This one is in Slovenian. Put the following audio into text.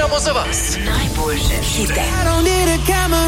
igramo za vas. Najboljše hite. I don't need a camera